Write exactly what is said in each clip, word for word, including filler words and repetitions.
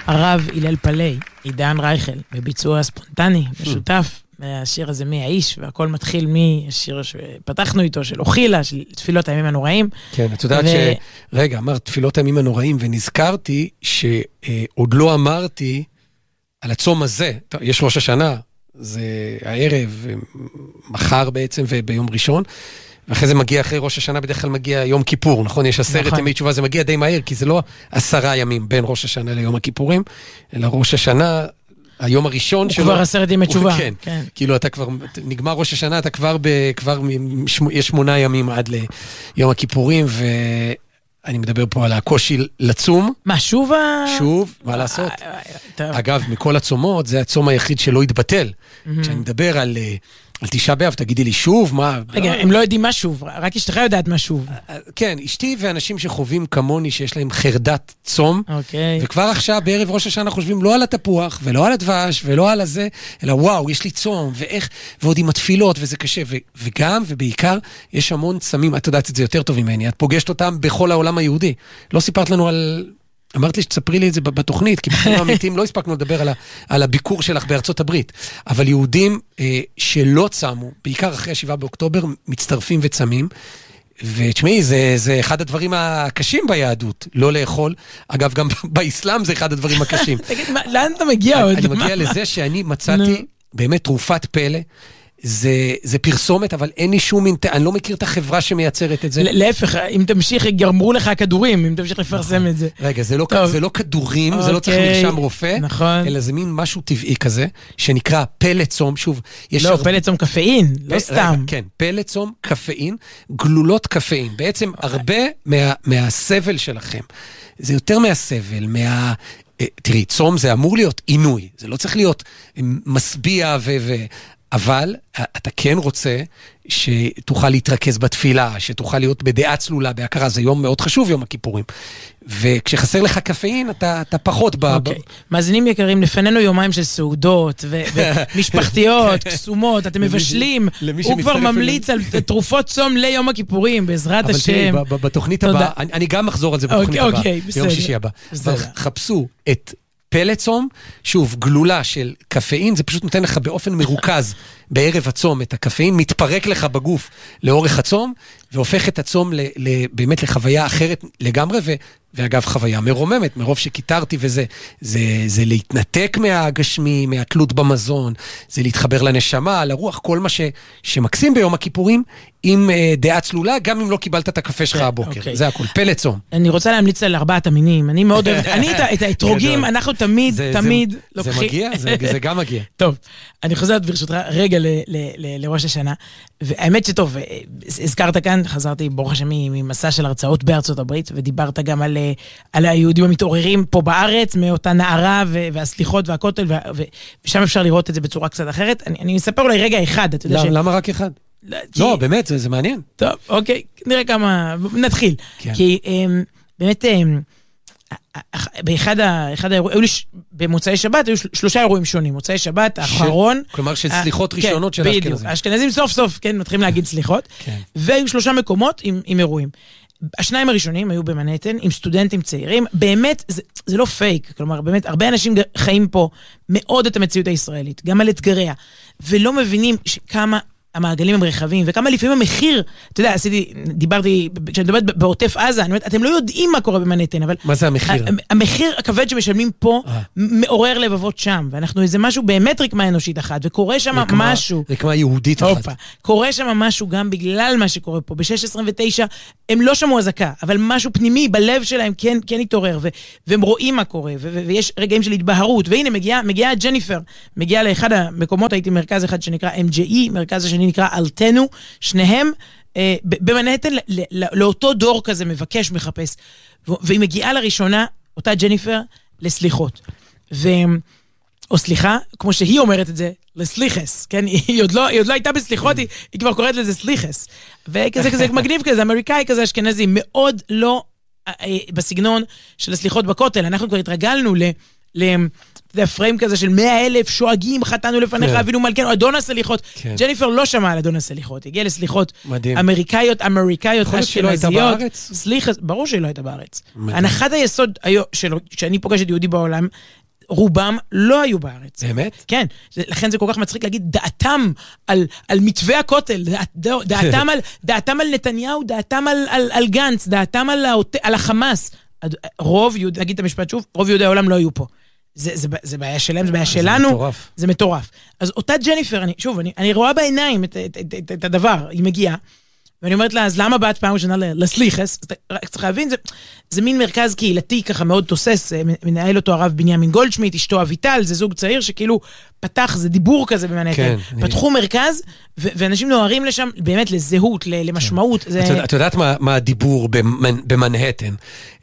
הרב הלל פלאי, עידן רייכל, בביצוע ספונטני, משותף, השיר הזה מי האיש, והכל מתחיל מהשיר שפתחנו איתו, של אוכילה, של תפילות הימים הנוראים. כן, את יודעת ש... רגע, אמרת תפילות הימים הנוראים, ונזכרתי שעוד לא אמרתי על הצום הזה, יש ראש השנה, זה הערב, מחר בעצם, וביום ראשון, ואחרי זה מגיע, אחרי ראש השנה בדרך כלל מגיע יום כיפור, נכון? יש עשרת ימי תשובה, זה מגיע די מהר, כי זה לא עשרה ימים בין ראש השנה ליום הכיפורים, אלא ראש השנה, היום הראשון שלו... הוא כבר עשרת ימי תשובה. כן, כאילו אתה כבר, נגמר ראש השנה, אתה כבר, כבר יש שמונה ימים עד ליום הכיפורים, ואני מדבר פה על הקושי לצום. מה, שוב? שוב, מה לעשות? אגב, מכל הצומות, זה הצום היחיד שלא יתבטל. כשאני מדבר על... על תשעה באב, תגידי לי שוב, מה... רגע, הם לא יודעים מה שוב, רק אשתך יודעת מה שוב. כן, אשתי ואנשים שחווים כמוני, שיש להם חרדת צום, וכבר עכשיו, בערב ראש השנה, חושבים לא על התפוח, ולא על הדבש, ולא על הזה, אלא וואו, יש לי צום, ואיך, ועוד עם התפילות, וזה קשה, וגם, ובעיקר, יש המון צמים, את יודעת את זה יותר טוב ממני, את פוגשת אותם בכל העולם היהודי. לא סיפרת לנו על... אמרת לי שתספרי לי את זה בתוכנית, כי בחיים האמיתיים לא הספקנו לדבר על, ה, על הביקור שלך בארצות הברית. אבל יהודים אה, שלא צמו, בעיקר אחרי השבעה באוקטובר, מצטרפים וצמים, ותשמעי, זה, זה אחד הדברים הקשים ביהדות, לא לאכול. אגב, גם באסלאם זה אחד הדברים הקשים. תגיד, לאן אתה מגיע עוד? אני מגיע לזה שאני מצאתי באמת תרופת פלא, זה, זה פרסומת, אבל אין לי שום, אני לא מכיר את החברה שמייצרת את זה. להפך, אם תמשיך, יגרמו לך כדורים, אם תמשיך לפרסם את זה. רגע, זה לא, זה לא כדורים, זה לא צריך מרשם רופא, אלא זה מין משהו טבעי כזה, שנקרא פלא צום, שוב, יש... לא, פלא צום קפאין, לא סתם. כן, פלא צום קפאין, גלולות קפאין. בעצם הרבה מהסבל שלכם, זה יותר מהסבל, מה... תראי, צום זה אמור להיות עינוי, זה לא צריך להיות מסביע ו... אבל אתה כן רוצה שתוכל להתרכז בתפילה, שתוכל להיות בדעה צלולה, בהכרה, זה יום מאוד חשוב, יום הכיפורים. וכשחסר לך קפאין, אתה, אתה פחות ב... אוקיי. מאזינים יקרים, לפנינו יומיים של סעודות, ומשפחתיות, קסומות, אתם מבשלים, הוא כבר ממליץ על תרופות צום ליום הכיפורים, בעזרת השם. אבל תראי, בתוכנית הבאה, אני גם מחזור על זה בתוכנית הבאה, ביום שישי הבא. חפשו את... פלא צום, שוב, גלולה של קפאין, זה פשוט נותן לך באופן מרוכז בערב הצום את הקפאין, מתפרק לך בגוף לאורך הצום, והופך את הצום ל, ל, באמת לחוויה אחרת לגמרי, ו, ואגב חוויה מרוממת, מרוב שכיתרתי וזה, זה, זה להתנתק מהגשמי, מהתלות במזון, זה להתחבר לנשמה, לרוח, כל מה ש, שמקסים ביום הכיפורים, עם uh, דעה צלולה, גם אם לא קיבלת את הקפה שלך הבוקר. Okay. זה הכל, פלא צום. אני רוצה להמליץ על ארבעת המינים. אני מאוד אוהבת, אני את האתרוגים, אנחנו תמיד, זה, תמיד זה, לוקחים. זה מגיע? זה, זה גם מגיע. טוב, אני חוזרת ברשותך רגע ל, ל, ל, לראש השנה, והאמת שטוב, הזכרת כאן, חזרתי ברוך השם ממסע של הרצאות בארצות הברית, ודיברת גם על, על היהודים המתעוררים פה בארץ, מאותה נערה והסליחות והכותל, ושם אפשר לראות את זה בצורה קצת אחרת. אני, אני מספר אולי רגע אחד, אתה יודע ש... למה רק אחד? לא, באמת, זה מעניין. טוב, אוקיי, נראה כמה... נתחיל. כי באמת, באחד האירועים, במוצאי שבת, היו שלושה אירועים שונים. מוצאי שבת, האחרון... כלומר, של סליחות ראשונות של אשכנזים. אשכנזים סוף סוף, כן, מתחילים להגיד סליחות. והיו שלושה מקומות עם אירועים. השניים הראשונים היו במנהטן, עם סטודנטים צעירים. באמת, זה לא פייק. כלומר, באמת, הרבה אנשים חיים פה מאוד את המציאות הישראלית, גם על אתגריה, ולא מבינים כמה... המעגלים הם רחבים, וכמה לפעמים המחיר, אתה יודע, עשיתי, דיברתי, כשאני מדברת בעוטף עזה, אני אומרת, אתם לא יודעים מה קורה במנהטן, אבל... מה זה המחיר? המחיר הכבד שמשלמים פה, מעורר לבבות שם, ואנחנו איזה משהו באמת רקמה אנושית אחת, וקורה שם משהו... רקמה יהודית אחת. קורה שם משהו גם בגלל מה שקורה פה. ב-שש עשרה ותשע הם לא שמעו הזקה, אבל משהו פנימי בלב שלהם כן, כן התעורר, והם רואים מה קורה, ויש רגעים של התבהרות, והנה מגיעה ג'ניפר, מגיעה לאחד המקומות, הייתי מרכז אחד שנקרא אם ג'י אי, מרכז השני נקרא אלטנו, שניהם אה, במנהטן לאותו דור כזה מבקש, מחפש, והיא מגיעה לראשונה, אותה ג'ניפר, לסליחות. ו... או סליחה, כמו שהיא אומרת את זה, לסליחס, כן? היא עוד לא, היא עוד לא הייתה בסליחות, היא, היא כבר קוראת לזה סליחס. וכזה כזה מגניב כזה, אמריקאי כזה, אשכנזי, מאוד לא אה, בסגנון של הסליחות בכותל. אנחנו כבר התרגלנו ל... זה הפריים כזה של מאה אלף שואגים, חתנו לפניך, אבינו מלכנו, אדון הסליחות. ג'ניפר לא שמעה על אדון הסליחות, הגיעה לסליחות אמריקאיות, אמריקאיות, אשכנזיות. סליחה, ברור שהיא לא הייתה בארץ. הנחת היסוד שאני פוגשת יהודי בעולם, רובם לא היו בארץ. באמת? כן, לכן זה כל כך מצחיק להגיד, דעתם על, על מתווה הכותל, דעתם על, דעתם על נתניהו, דעתם על, על, על גנץ, דעתם על, על החמאס. רוב יהודי, נגיד את המשפט שוב, רוב יהודי העולם לא היו פה. זה, זה, זה בעיה שלהם, זה בעיה שלנו. זה מטורף. זה מטורף. אז אותה ג'ניפר, אני, שוב, אני, אני רואה בעיניים את, את, את, את, את הדבר, היא מגיעה, ואני אומרת לה, אז למה באת פעם ראשונה לסליחס? רק צריך להבין, זה, זה מין מרכז קהילתי ככה מאוד תוסס, מנהל אותו הרב בנימין גולדשמיט, אשתו אביטל, זה זוג צעיר שכאילו פתח, זה דיבור כזה במנהטן. כן, פתחו אני... מרכז, ו- ואנשים נוערים לשם באמת לזהות, למשמעות. כן. זה... את יודעת מה, מה הדיבור במנ... במנהטן?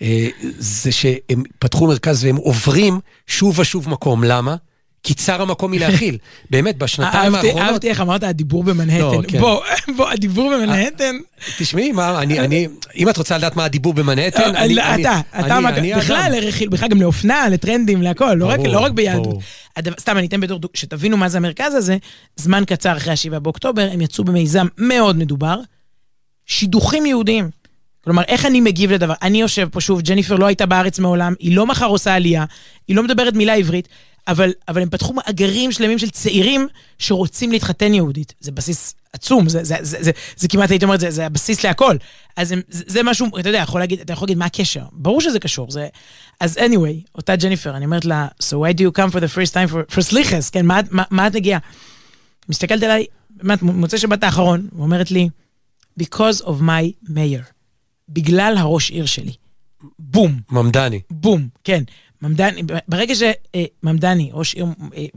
זה שהם פתחו מרכז והם עוברים שוב ושוב מקום. למה? כי צר המקום היא להכיל. באמת, בשנתיים האחרונות... אהבתי איך אמרת, הדיבור במנהטן. בוא, בוא, הדיבור במנהטן... תשמעי, מה, אני, אם את רוצה לדעת מה הדיבור במנהטן... אתה, אתה, בכלל, בכלל גם לאופנה, לטרנדים, להכל, לא רק ביהדות. סתם, אני אתן בדור, שתבינו מה זה המרכז הזה, זמן קצר אחרי השבעה באוקטובר, הם יצאו במיזם מאוד מדובר, שידוכים יהודיים. כלומר, איך אני מגיב לדבר? אני יושב פה שוב, ג'ניפר לא הייתה בארץ מעולם, היא לא מחר עושה עלייה, היא לא מדברת מילה עברית, אבל, אבל הם פתחו מאגרים שלמים של צעירים שרוצים להתחתן יהודית. זה בסיס עצום, זה, זה, זה, זה, זה כמעט הייתי אומרת, זה, זה הבסיס להכל. אז הם, זה, זה משהו, אתה יודע, יכול להגיד, אתה יכול להגיד מה הקשר. ברור שזה קשור. זה, אז anyway, אותה ג'ניפר, אני אומרת לה, so why do you come for the first time for, for סליחס? כן, מה, מה, מה את מגיעה? מסתכלת עליי, באמת, מוצא שבת האחרון, ואומרת לי, because of my mayor. בגלל הראש עיר שלי. בום. ממדני. בום, כן. ממדני, ברגע שממדני, ראש עיר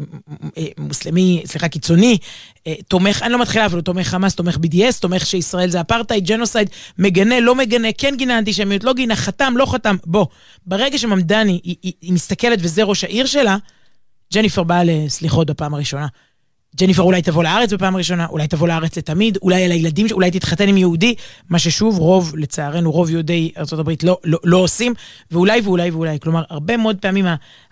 מוסלמי, סליחה, קיצוני, תומך, אני לא מתחילה, אבל הוא תומך חמאס, תומך בי די אס, תומך שישראל זה אפרטהייד, ג'נוסייד, מגנה, לא מגנה, כן גינה אנטישמיות, לא גינה, חתם, לא חתם. בוא, ברגע שממדני, היא, היא, היא מסתכלת וזה ראש העיר שלה, ג'ניפר באה לסליחות בפעם הראשונה. ג'ניפר אולי תבוא לארץ בפעם הראשונה, אולי תבוא לארץ לתמיד, אולי על הילדים, אולי תתחתן עם יהודי, מה ששוב רוב, לצערנו, רוב יהודי ארצות הברית לא, לא, לא עושים, ואולי ואולי ואולי. כלומר, הרבה מאוד פעמים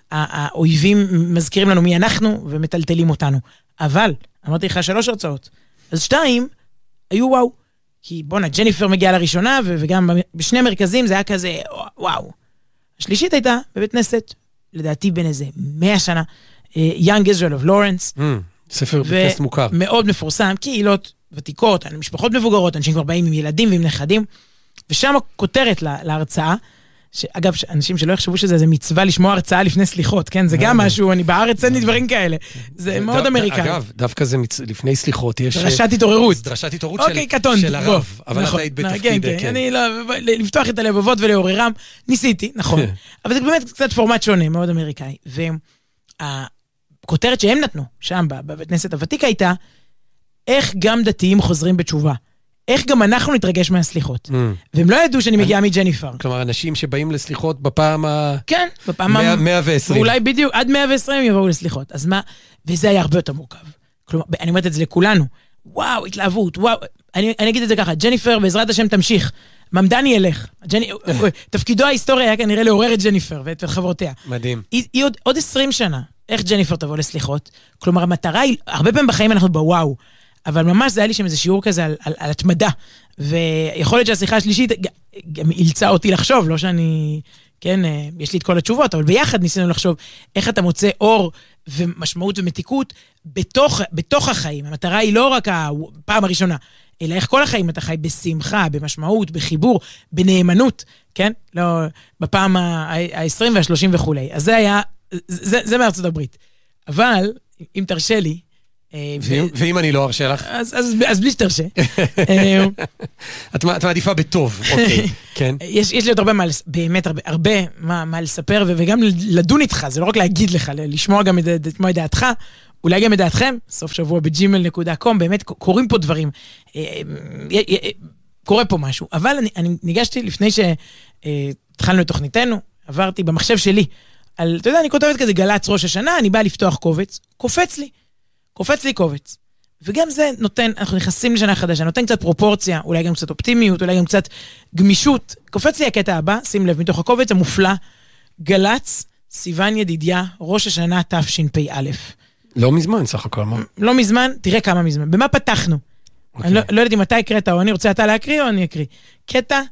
האויבים מזכירים לנו מי אנחנו ומטלטלים אותנו. אבל, אמרתי לך שלוש הרצאות. אז שתיים, היו וואו. כי בונה, ג'ניפר מגיעה לראשונה, וגם בשני מרכזים זה היה כזה וואו. השלישית הייתה בבית כנסת, לדעתי בין איזה מאה שנה, Young Israel of Lawrence, mm. ספר בכנסת מוכר. מאוד מפורסם, קהילות ותיקות, משפחות מבוגרות, אנשים כבר באים עם ילדים ועם נכדים, ושם כותרת להרצאה, שאגב, אנשים שלא יחשבו שזה זה מצווה לשמוע הרצאה לפני סליחות, כן? זה גם משהו, אני בארץ אין לי דברים כאלה. זה מאוד אמריקאי. אגב, דווקא זה לפני סליחות, יש... דרשת התעוררות. דרשת התעוררות של הרב, אבל אתה היית בתפקיד. אני לא, לפתוח את הלבבות ולעוררם, ניסיתי, נכון. אבל זה באמת קצת פורמט שונה, מאוד אמריקאי. וה... הכותרת שהם נתנו, שם, בבית כנסת הוותיק הייתה, איך גם דתיים חוזרים בתשובה. איך גם אנחנו נתרגש מהסליחות. והם לא ידעו שאני מגיעה מג'ניפר. כלומר, אנשים שבאים לסליחות בפעם ה... כן, בפעם ה... מאה ועשרים. ואולי בדיוק, עד מאה ועשרים יבואו לסליחות. אז מה? וזה היה הרבה יותר מורכב. כלומר, אני אומרת את זה לכולנו. וואו, התלהבות, וואו. אני, אני אגיד את זה ככה, ג'ניפר בעזרת השם תמשיך. ממדני ילך. ג'ני... תפקידו ההיסטוריה היה כנראה לעורר את ג'ניפר ואת חברותיה. מדהים. היא, היא עוד, עוד עשרים שנה. איך ג'ניפר תבוא לסליחות? כלומר, המטרה היא, הרבה פעמים בחיים אנחנו בוואו, אבל ממש זה היה לי שם איזה שיעור כזה על, על, על התמדה, ויכול להיות שהסליחה השלישית גם אילצה אותי לחשוב, לא שאני, כן, יש לי את כל התשובות, אבל ביחד ניסינו לחשוב איך אתה מוצא אור ומשמעות ומתיקות בתוך, בתוך החיים. המטרה היא לא רק הפעם הראשונה, אלא איך כל החיים אתה חי בשמחה, במשמעות, בחיבור, בנאמנות, כן? לא, בפעם ה-עשרים וה-שלושים וכולי. אז זה היה... זה, זה מארצות הברית. אבל, אם תרשה לי... ואם, ו... ואם אני לא ארשה לך? אז, אז, אז בלי שתרשה. את, את מעדיפה בטוב, אוקיי, כן. יש, יש לי עוד הרבה מה, באמת הרבה, הרבה מה, מה לספר, וגם לדון איתך, זה לא רק להגיד לך, לשמוע גם את, את דעתך, אולי גם את דעתכם, סוף שבוע בג'ימל נקודה קום, באמת קורים פה דברים, קורה פה משהו. אבל אני, אני ניגשתי לפני שהתחלנו את תוכניתנו, עברתי במחשב שלי, על, אתה יודע, אני כותבת כזה גלץ ראש השנה, אני באה לפתוח קובץ, קופץ לי, קופץ לי קובץ. וגם זה נותן, אנחנו נכנסים לשנה חדשה, נותן קצת פרופורציה, אולי גם קצת אופטימיות, אולי גם קצת גמישות. קופץ לי הקטע הבא, שים לב, מתוך הקובץ המופלא, גלץ, סיוון ידידיה, ראש השנה תשפ"א. לא מזמן, סך הכל, מה? לא מזמן, תראה כמה מזמן. במה פתחנו? Okay. אני לא, לא יודעת אם אתה הקראת או אני רוצה אתה להקריא או אני אקריא. קטע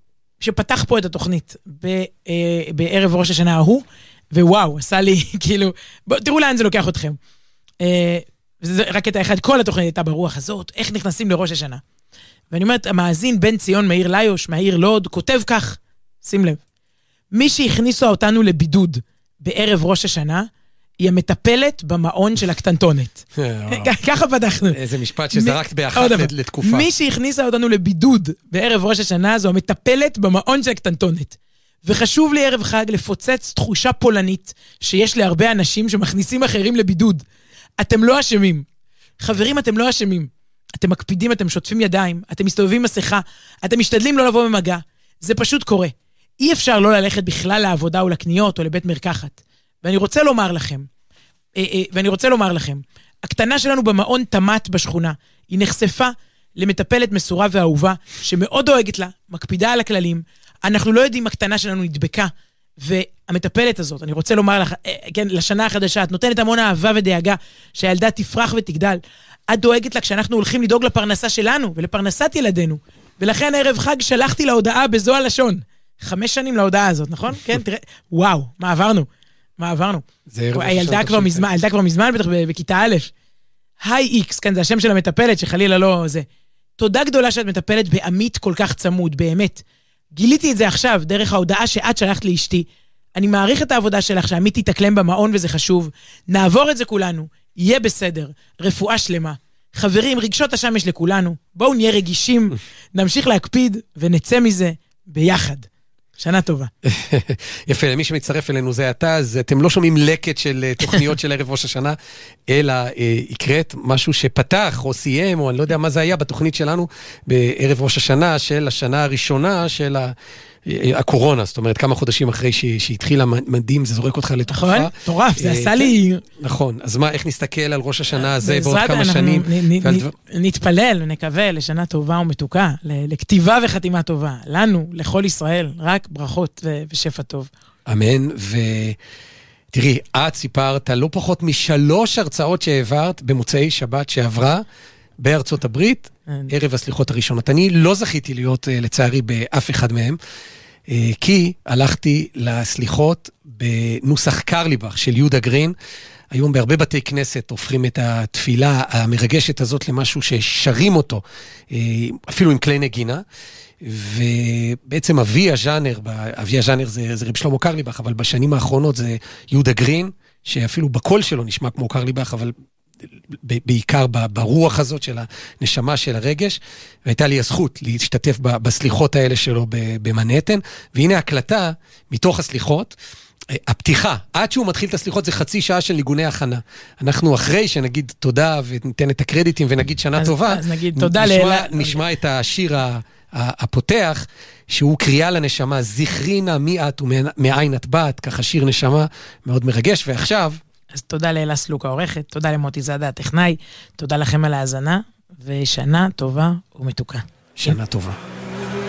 שפתח פה את התוכנית ב, אה, בערב ראש השנה ההוא, ווואו, עשה לי כאילו, בוא, תראו לאן זה לוקח אתכם. אה, זה רק קטע אחד, כל התוכנית הייתה ברוח הזאת, איך נכנסים לראש השנה. ואני אומרת, המאזין בן ציון מאיר ליוש, מאיר לוד, כותב כך, שים לב, מי שהכניסו אותנו לבידוד בערב ראש השנה, היא המטפלת במעון של הקטנטונת. ככה פתחנו. איזה משפט שזרקת באחת לתקופה. מי שהכניסה אותנו לבידוד בערב ראש השנה, זו המטפלת במעון של הקטנטונת. וחשוב לי ערב חג לפוצץ תחושה פולנית שיש להרבה אנשים שמכניסים אחרים לבידוד. אתם לא אשמים. חברים, אתם לא אשמים. אתם מקפידים, אתם שוטפים ידיים, אתם מסתובבים מסכה, אתם משתדלים לא לבוא במגע. זה פשוט קורה. אי אפשר לא ללכת בכלל לעבודה או לקניות או לבית מרקחת. ואני רוצה לומר לכם, ואני רוצה לומר לכם, הקטנה שלנו במעון תמת בשכונה, היא נחשפה למטפלת מסורה ואהובה, שמאוד דואגת לה, מקפידה על הכללים, אנחנו לא יודעים הקטנה שלנו נדבקה, והמטפלת הזאת, אני רוצה לומר לך, כן, לשנה החדשה, את נותנת המון אהבה ודאגה, שהילדה תפרח ותגדל, את דואגת לה כשאנחנו הולכים לדאוג לפרנסה שלנו, ולפרנסת ילדינו, ולכן ערב חג שלחתי להודעה בזו הלשון, חמש שנים להודעה הזאת, נכון? כן, תראה, וואו, מה עברנו? מה עברנו? הילדה כבר מזמן, הילדה כבר מזמן בטח בכיתה א', היי איקס, כן, זה השם של המטפלת, שחלילה לא זה. תודה גדולה שאת מטפלת בעמית כל כך צמוד, באמת. גיליתי את זה עכשיו, דרך ההודעה שאת שלחת לאשתי. אני מעריך את העבודה שלך, שעמית תתאקלם במעון וזה חשוב. נעבור את זה כולנו, יהיה בסדר, רפואה שלמה. חברים, רגשות השמש לכולנו, בואו נהיה רגישים, נמשיך להקפיד ונצא מזה ביחד. שנה טובה. יפה, למי שמצטרף אלינו זה אתה, אז אתם לא שומעים לקט של תוכניות של ערב ראש השנה, אלא יקראת משהו שפתח או סיים, או אני לא יודע מה זה היה בתוכנית שלנו, בערב ראש השנה של השנה הראשונה של הקורונה, זאת אומרת, כמה חודשים אחרי שהתחילה מדהים, זה זורק אותך לתקופה. נכון, טורף, זה עשה לי... נכון, אז מה, איך נסתכל על ראש השנה הזה בעוד כמה שנים? נתפלל ונקווה לשנה טובה ומתוקה, לכתיבה וחתימה טובה, לנו, לכל ישראל, רק ברכות ושפע טוב. אמן, ותראי, את סיפרת לא פחות משלוש הרצאות שהעברת במוצאי שבת שעברה, בארצות הברית, ערב הסליחות הראשונות. אני לא זכיתי להיות, לצערי, באף אחד מהם, כי הלכתי לסליחות בנוסח קרליבך של יהודה גרין. היום בהרבה בתי כנסת הופכים את התפילה המרגשת הזאת למשהו ששרים אותו, אפילו עם כלי נגינה, ובעצם אבי הז'אנר, אבי הז'אנר זה, זה רב שלמה קרליבך, אבל בשנים האחרונות זה יהודה גרין, שאפילו בקול שלו נשמע כמו קרליבך, אבל בעיקר ברוח הזאת של הנשמה של הרגש, והייתה לי הזכות להשתתף בסליחות האלה שלו במנהטן, והנה הקלטה מתוך הסליחות, הפתיחה, עד שהוא מתחיל את הסליחות זה חצי שעה של ניגוני הכנה. אנחנו אחרי שנגיד תודה וניתן את הקרדיטים ונגיד שנה אז, טובה, אז נגיד תודה נשמע, לאלה... נשמע את השיר הפותח, שהוא קריאה לנשמה, זכרינה מי את ומאין את באת, ככה שיר נשמה מאוד מרגש, ועכשיו... אז תודה לאלה סלוק העורכת, תודה למוטי זאדה הטכנאי, תודה לכם על ההאזנה, ושנה טובה ומתוקה. שנה טובה.